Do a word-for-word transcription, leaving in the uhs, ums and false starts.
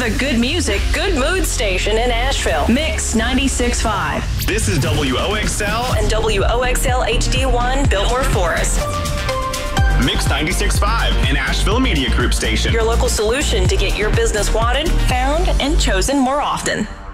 the good music, good mood station in Asheville. Mix ninety-six point five. This is W O X L and W O X L H D one, Biltmore Forest. Mix ninety-six point five, an Asheville Media Group station. Your local solution to get your business wanted, found, and chosen more often.